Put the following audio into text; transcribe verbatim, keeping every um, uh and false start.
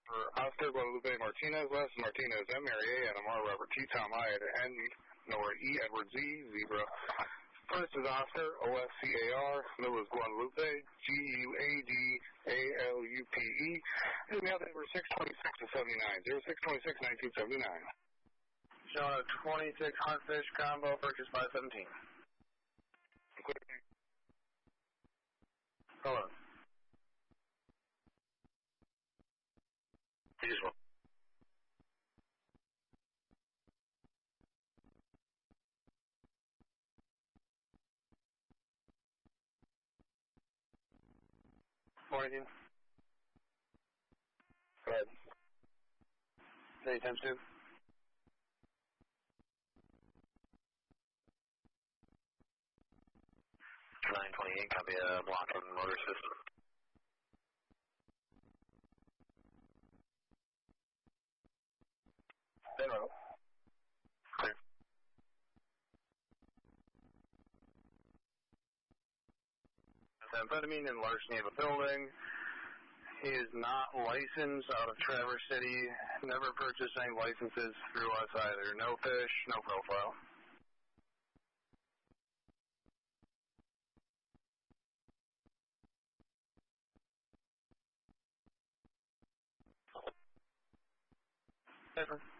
For Oscar Guadalupe Martinez, West Martinez, M. Mary A. Adam R. Robert T. Tom I. N. Nora E. Edward Z. Zebra. First is Oscar, O S C A R. Middle is Guadalupe, G U A D A L U P E. And now number six twenty-six to seventy-nine, zero six twenty-six, nineteen seventy-nine. Showing a twenty-six Huntfish combo, purchased five seventeen. Hello. Useful. Morning. Go ahead. Say times two. nine twenty-eight, copy a block and motor system. Zero. Clear. Amphetamine in larceny of a building. He is not licensed out of Traverse City. Never purchased any licenses through us either. No fish, no profile. Different.